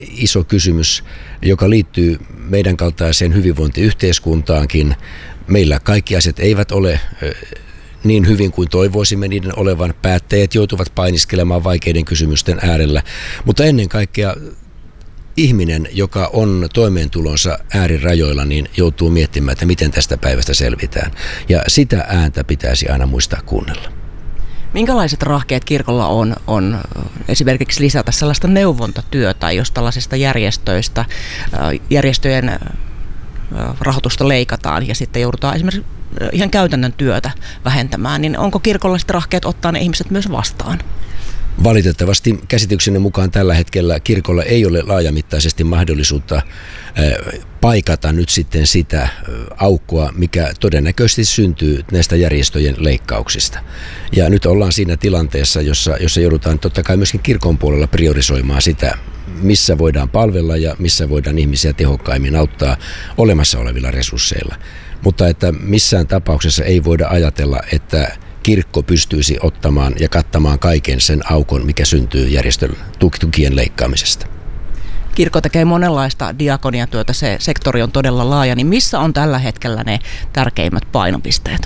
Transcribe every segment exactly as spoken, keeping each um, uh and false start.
iso kysymys, joka liittyy meidän kaltaiseen hyvinvointiyhteiskuntaankin. Meillä kaikki asiat eivät ole niin hyvin kuin toivoisimme niiden olevan. Päättäjät joutuvat painiskelemaan vaikeiden kysymysten äärellä, mutta ennen kaikkea ihminen, joka on toimeentulonsa äärirajoilla, niin joutuu miettimään, että miten tästä päivästä selvitään. Ja sitä ääntä pitäisi aina muistaa kuunnella. Minkälaiset rahkeet kirkolla on, on esimerkiksi lisätä sellaista neuvontatyötä, jos tällaisista järjestöistä, järjestöjen rahoitusta leikataan ja sitten joudutaan esimerkiksi ihan käytännön työtä vähentämään, niin onko kirkolla sitten rahkeet ottaa ne ihmiset myös vastaan? Valitettavasti käsityksenne mukaan tällä hetkellä kirkolla ei ole laajamittaisesti mahdollisuutta paikata nyt sitten sitä aukkoa, mikä todennäköisesti syntyy näistä järjestöjen leikkauksista. Ja nyt ollaan siinä tilanteessa, jossa, jossa joudutaan totta kai myöskin kirkon puolella priorisoimaan sitä, missä voidaan palvella ja missä voidaan ihmisiä tehokkaimmin auttaa olemassa olevilla resursseilla. Mutta että missään tapauksessa ei voida ajatella, että kirkko pystyisi ottamaan ja kattamaan kaiken sen aukon, mikä syntyy järjestön tukien leikkaamisesta. Kirkko tekee monenlaista diakoniatyötä, se sektori on todella laaja, niin missä on tällä hetkellä ne tärkeimmät painopisteet?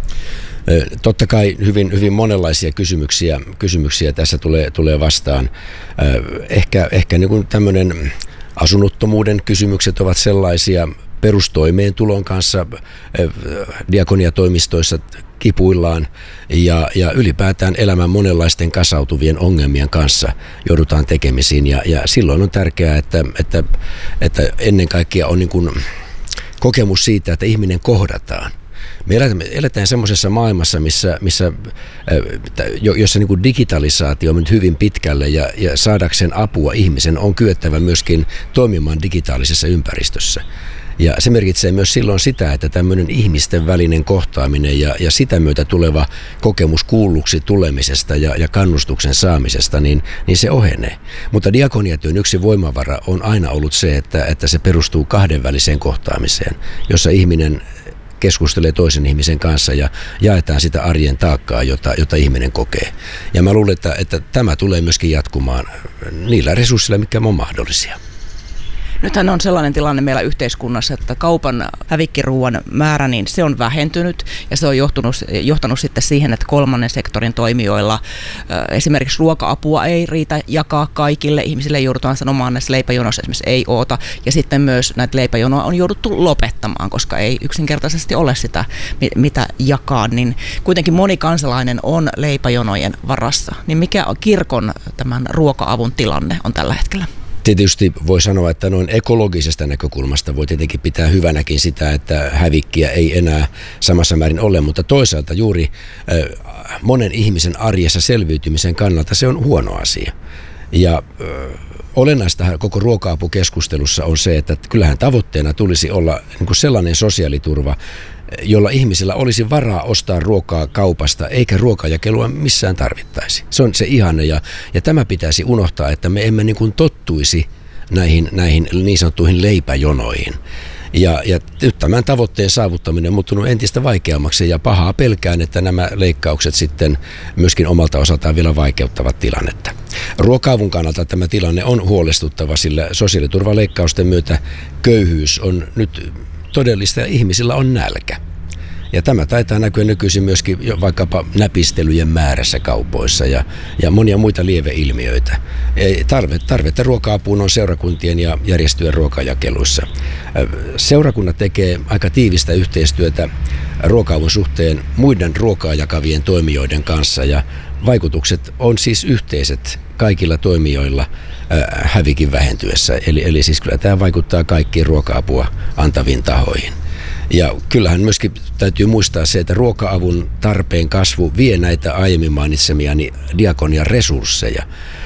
Totta kai hyvin, hyvin monenlaisia kysymyksiä, kysymyksiä tässä tulee, tulee vastaan. Ehkä, ehkä niin kuin tämmöinen asunnottomuuden kysymykset ovat sellaisia. Perustoimeentulon kanssa diakoniatoimistoissa kipuillaan ja, ja ylipäätään elämän monenlaisten kasautuvien ongelmien kanssa joudutaan tekemisiin. Ja, ja silloin on tärkeää, että, että, että ennen kaikkea on niin kuin kokemus siitä, että ihminen kohdataan. Me eletään, eletään semmoisessa maailmassa, missä, missä, jossa niin kuin digitalisaatio on mennyt hyvin pitkälle ja, ja saadakseen apua ihmisen on kyettävä myöskin toimimaan digitaalisessa ympäristössä. Ja se merkitsee myös silloin sitä, että tämmöinen ihmisten välinen kohtaaminen ja, ja sitä myötä tuleva kokemus kuulluksi tulemisesta ja, ja kannustuksen saamisesta, niin, niin se ohenee. Mutta diakoniatyön yksi voimavara on aina ollut se, että, että se perustuu kahdenväliseen kohtaamiseen, jossa ihminen keskustelee toisen ihmisen kanssa ja jaetaan sitä arjen taakkaa, jota, jota ihminen kokee. Ja mä luulen, että, että tämä tulee myöskin jatkumaan niillä resursseilla, mitkä on mahdollisia. Nythän on sellainen tilanne meillä yhteiskunnassa, että kaupan hävikkiruuan määrä, niin se on vähentynyt ja se on johtunut, johtanut sitten siihen, että kolmannen sektorin toimijoilla esimerkiksi ruoka-apua ei riitä jakaa kaikille. Ihmisille joudutaan sanomaan näissä leipäjonoissa esimerkiksi ei oota ja sitten myös näitä leipäjonoja on jouduttu lopettamaan, koska ei yksinkertaisesti ole sitä, mitä jakaa. Niin kuitenkin moni kansalainen on leipäjonojen varassa. Niin mikä on kirkon tämän ruoka-avun tilanne on tällä hetkellä? Tietysti voi sanoa, että noin ekologisesta näkökulmasta voi tietenkin pitää hyvänäkin sitä, että hävikkiä ei enää samassa määrin ole, mutta toisaalta juuri monen ihmisen arjessa selviytymisen kannalta se on huono asia. Ja olennaista koko ruoka-apukeskustelussa on se, että kyllähän tavoitteena tulisi olla niin kuin sellainen sosiaaliturva, jolla ihmisillä olisi varaa ostaa ruokaa kaupasta, eikä ruokajakelua missään tarvittaisi. Se on se ihanne ja, ja tämä pitäisi unohtaa, että me emme niin kuin tottuisi näihin, näihin niin sanottuihin leipäjonoihin. Ja, ja nyt tämän tavoitteen saavuttaminen on muuttunut entistä vaikeammaksi ja pahaa pelkään, että nämä leikkaukset sitten myöskin omalta osaltaan vielä vaikeuttavat tilannetta. Ruoka-avun kannalta tämä tilanne on huolestuttava, sillä sosiaaliturvaleikkausten myötä köyhyys on nyt todellista ja ihmisillä on nälkä. Ja tämä taitaa näkyä nykyisin myöskin vaikkapa näpistelyjen määrässä kaupoissa ja, ja monia muita lieveilmiöitä. Tarve, tarvetta ruoka-apuun on seurakuntien ja järjestöjen ruokajakeluissa. Seurakunnat tekee aika tiivistä yhteistyötä ruoka-avun suhteen muiden ruokaa jakavien toimijoiden kanssa ja vaikutukset on siis yhteiset kaikilla toimijoilla hävikin vähentyessä. Eli, eli siis kyllä tämä vaikuttaa kaikkiin ruoka-apua antaviin tahoihin. Ja kyllähän myöskin täytyy muistaa se, että ruoka-avun tarpeen kasvu vie näitä aiemmin mainitsemiani diakonian resursseja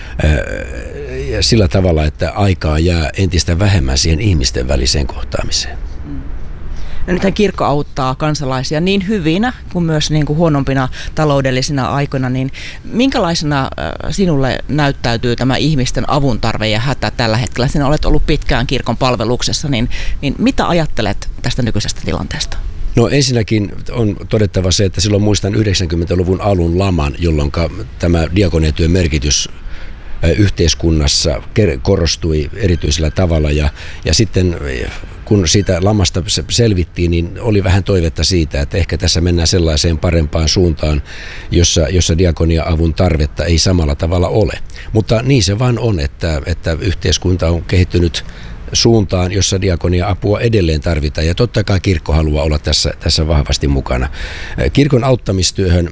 ja sillä tavalla, että aikaa jää entistä vähemmän siihen ihmisten väliseen kohtaamiseen. No nythän kirkko auttaa kansalaisia niin hyvinä kuin myös niin kuin huonompina taloudellisina aikoina, niin minkälaisena sinulle näyttäytyy tämä ihmisten avun tarve ja hätä tällä hetkellä? Sinä olet ollut pitkään kirkon palveluksessa, niin, niin mitä ajattelet tästä nykyisestä tilanteesta? No ensinnäkin on todettava se, että silloin muistan yhdeksänkymmentäluvun alun laman, jolloin tämä diakoniatyön merkitys yhteiskunnassa korostui erityisellä tavalla ja, ja sitten kun siitä lamasta selvittiin, niin oli vähän toivetta siitä, että ehkä tässä mennään sellaiseen parempaan suuntaan, jossa, jossa diakonia-avun tarvetta ei samalla tavalla ole. Mutta niin se vaan on, että, että yhteiskunta on kehittynyt suuntaan, jossa diakonia-apua edelleen tarvitaan ja totta kai kirkko haluaa olla tässä, tässä vahvasti mukana. Kirkon auttamistyöhön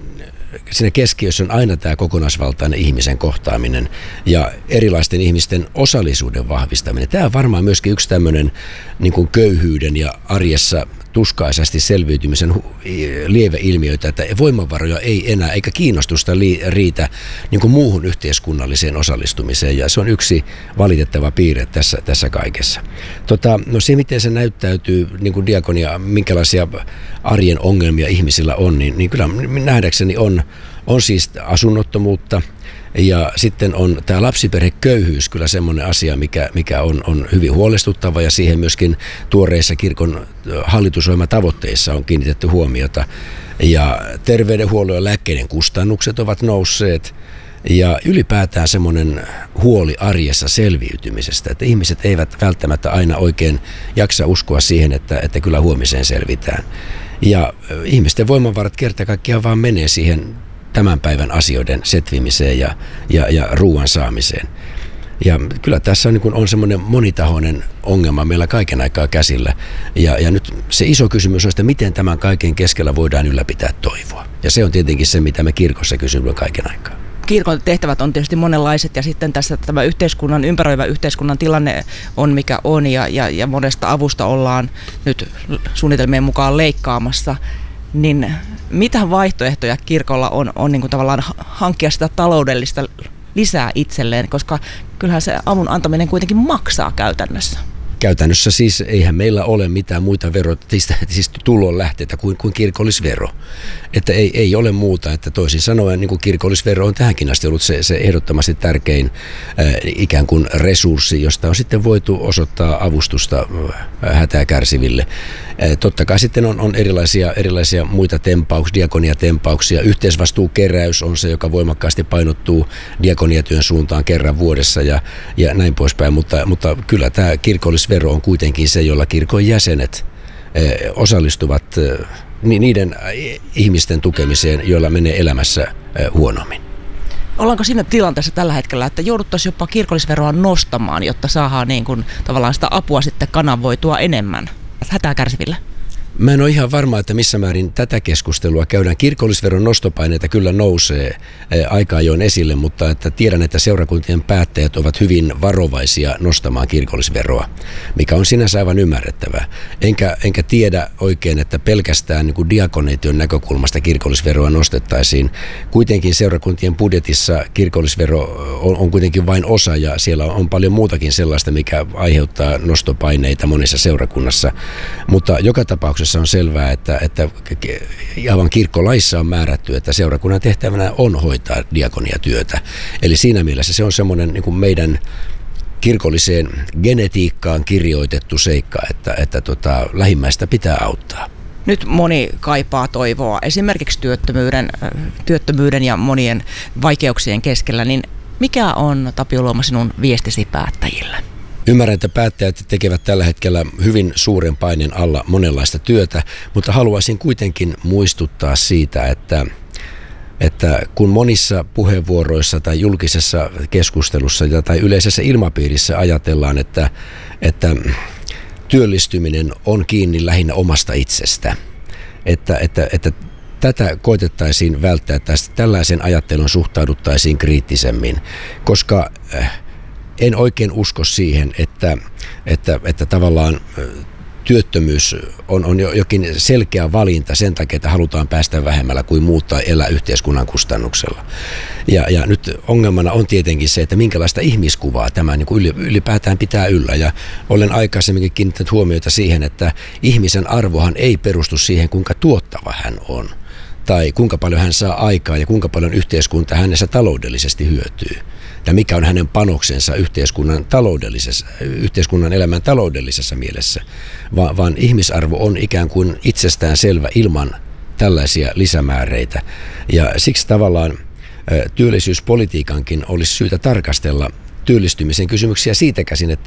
siinä keskiössä on aina tämä kokonaisvaltainen ihmisen kohtaaminen ja erilaisten ihmisten osallisuuden vahvistaminen. Tämä on varmaan myöskin yksi tämmöinen niin kuin köyhyyden ja arjessa tuskaisesti selviytymisen lieveilmiöitä, että voimavaroja ei enää eikä kiinnostusta riitä niin kuin muuhun yhteiskunnalliseen osallistumiseen ja se on yksi valitettava piirre tässä, tässä kaikessa. Tota, no se, miten se näyttäytyy niin kuin diakonia, minkälaisia arjen ongelmia ihmisillä on, niin, niin kyllä nähdäkseni on, on siis asunnottomuutta. Ja sitten on tämä lapsiperheköyhyys kyllä semmoinen asia, mikä, mikä on, on hyvin huolestuttava ja siihen myöskin tuoreissa kirkon hallitusohjelmatavoitteissa on kiinnitetty huomiota. Ja terveydenhuollon ja lääkkeiden kustannukset ovat nousseet ja ylipäätään semmoinen huoli arjessa selviytymisestä, että ihmiset eivät välttämättä aina oikein jaksa uskoa siihen, että, että kyllä huomiseen selvitään. Ja ihmisten voimavarat kerta kaikkiaan vaan menee siihen tämän päivän asioiden setvimiseen ja, ja, ja ruoan saamiseen. Ja kyllä tässä on, niin kuin on semmoinen monitahoinen ongelma meillä kaiken aikaa käsillä. Ja, ja nyt se iso kysymys on, että miten tämän kaiken keskellä voidaan ylläpitää toivoa. Ja se on tietenkin se, mitä me kirkossa kysymme kaiken aikaa. Kirkon tehtävät on tietysti monenlaiset ja sitten tässä tämä yhteiskunnan, ympäröivä yhteiskunnan tilanne on mikä on ja, ja, ja monesta avusta ollaan nyt suunnitelmien mukaan leikkaamassa. Niin mitä vaihtoehtoja kirkolla on, on niin kuin tavallaan hankkia sitä taloudellista lisää itselleen, koska kyllähän se avun antaminen kuitenkin maksaa käytännössä. Käytännössä siis eihän meillä ole mitään muita veroja, siis tulonlähteitä kuin, kuin kirkollisvero. Että ei, ei ole muuta, että toisin sanoen niin kuin kirkollisvero on tähänkin asti ollut se, se ehdottomasti tärkein äh, ikään kuin resurssi, josta on sitten voitu osoittaa avustusta äh, hätää kärsiville. Äh, totta kai sitten on, on erilaisia, erilaisia muita tempauksia, diakoniatempauksia. Yhteisvastuukeräys on se, joka voimakkaasti painottuu diakoniatyön suuntaan kerran vuodessa ja, ja näin poispäin, mutta, mutta kyllä tämä kirkollisvero Vero on kuitenkin se, jolla kirkon jäsenet eh, osallistuvat eh, niiden ihmisten tukemiseen, joilla menee elämässä eh, huonommin. Ollaanko siinä tilanteessa tällä hetkellä, että jouduttaisiin jopa kirkollisveroa nostamaan, jotta saadaan niin kuin, tavallaan sitä apua sitten kanavoitua enemmän hätää kärsiville? Mä en ole ihan varma, että missä määrin tätä keskustelua käydään. Kirkollisveron nostopaineita kyllä nousee aika ajoin esille, mutta että tiedän, että seurakuntien päättäjät ovat hyvin varovaisia nostamaan kirkollisveroa, mikä on sinänsä aivan ymmärrettävää. Enkä, enkä tiedä oikein, että pelkästään niin kuin diakoneityön näkökulmasta kirkollisveroa nostettaisiin. Kuitenkin seurakuntien budjetissa kirkollisvero on, on kuitenkin vain osa ja siellä on paljon muutakin sellaista, mikä aiheuttaa nostopaineita monessa seurakunnassa, mutta joka tapauksessa on selvää, että, että aivan kirkkolaissa on määrätty, että seurakunnan tehtävänä on hoitaa diakoniatyötä. Eli siinä mielessä se on semmoinen niin kuin meidän kirkolliseen genetiikkaan kirjoitettu seikka, että, että tota, lähimmäistä pitää auttaa. Nyt moni kaipaa toivoa esimerkiksi työttömyyden, työttömyyden ja monien vaikeuksien keskellä, niin mikä on, Tapio Luoma, sinun viestisi päättäjille? Ymmärrän, että päättäjät tekevät tällä hetkellä hyvin suuren paineen alla monenlaista työtä, mutta haluaisin kuitenkin muistuttaa siitä, että, että kun monissa puheenvuoroissa tai julkisessa keskustelussa tai yleisessä ilmapiirissä ajatellaan, että, että työllistyminen on kiinni lähinnä omasta itsestä, että, että, että tätä koitettaisiin välttää, että tällaisen ajattelun suhtauduttaisiin kriittisemmin, koska en oikein usko siihen, että, että, että tavallaan työttömyys on, on jokin selkeä valinta sen takia, että halutaan päästä vähemmällä kuin muut tai elää yhteiskunnan kustannuksella. Ja, ja nyt ongelmana on tietenkin se, että minkälaista ihmiskuvaa tämä niin kuin ylipäätään pitää yllä. Ja olen aikaisemminkin kiinnittänyt huomiota siihen, että ihmisen arvohan ei perustu siihen, kuinka tuottava hän on. Tai kuinka paljon hän saa aikaa ja kuinka paljon yhteiskunta hänessä taloudellisesti hyötyy. Ja mikä on hänen panoksensa yhteiskunnan, taloudellisessa, yhteiskunnan elämän taloudellisessa mielessä. Va, vaan ihmisarvo on ikään kuin itsestään selvä ilman tällaisia lisämääreitä. Ja siksi tavallaan työllisyyspolitiikankin olisi syytä tarkastella työllistymisen kysymyksiä siitä käsin, että